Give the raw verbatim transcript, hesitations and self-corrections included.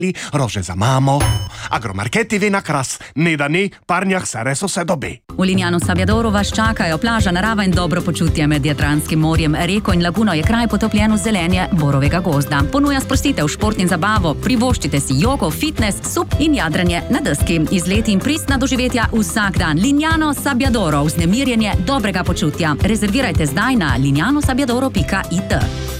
rože za mamo, agromarketi vina kras, ne da ne, parnjah se res vse dobi. V Lignano Sabbiadoru vas čakajo plaža, narava in dobro počutje med Jadranskim morjem. Reko in laguno je kraj potopljen v zelenje borovega gozda. Ponuja sprostitev, šport in zabavo, privoščite si jogo, fitness, sup in jadranje na deski. Izleti in pristna doživetja vsak dan. Lignano Sabbiadoro, vznemirjenje dobrega počutja. Rezervirajte zdaj na lignano sabbiadoro pika it.